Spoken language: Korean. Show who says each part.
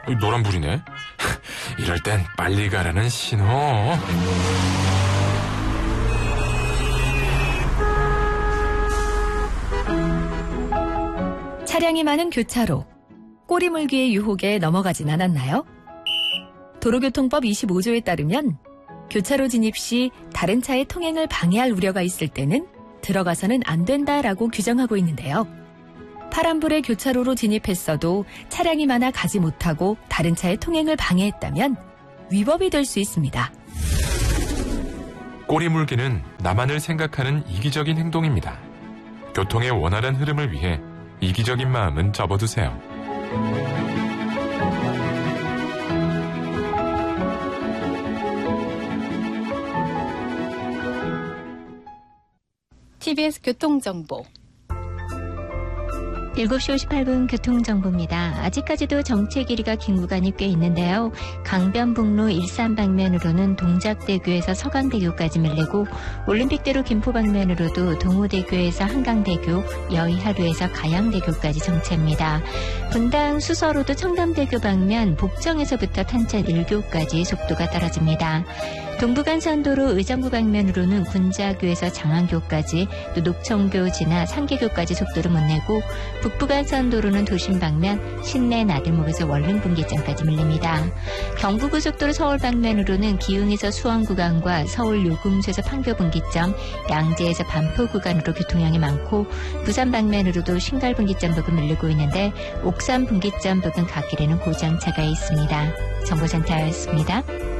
Speaker 1: 노란불이네. 이럴 땐 빨리 가라는 신호.
Speaker 2: 차량이 많은 교차로. 꼬리물기의 유혹에 넘어가진 않았나요? 도로교통법 25조에 따르면 교차로 진입 시 다른 차의 통행을 방해할 우려가 있을 때는 들어가서는 안 된다라고 규정하고 있는데요. 파란불에 교차로로 진입했어도 차량이 많아 가지 못하고 다른 차의 통행을 방해했다면 위법이 될 수 있습니다.
Speaker 1: 꼬리물기는 나만을 생각하는 이기적인 행동입니다. 교통의 원활한 흐름을 위해 이기적인 마음은 접어두세요.
Speaker 3: TBS 교통정보
Speaker 4: 7시 58분 교통정보입니다. 아직까지도 정체 길이가 긴 구간이 꽤 있는데요. 강변북로 일산 방면으로는 동작대교에서 서강대교까지 밀리고 올림픽대로 김포 방면으로도 동호대교에서 한강대교, 여의하루에서 가양대교까지 정체입니다. 분당 수서로도 청담대교 방면 복정에서부터 탄천 1교까지 속도가 떨어집니다. 동부간선도로 의정부 방면으로는 군자교에서 장안교까지, 또 녹청교 지나 상계교까지 속도를 못 내고 북부간선도로는 도심 방면 신내 나들목에서 월릉분기점까지 밀립니다. 경부고속도로 서울 방면으로는 기흥에서 수원 구간과 서울 요금소에서 판교분기점, 양재에서 반포 구간으로 교통량이 많고 부산 방면으로도 신갈분기점 부근 밀리고 있는데 옥산 분기점 부근 갓길에는 고장차가 있습니다. 정보센터였습니다.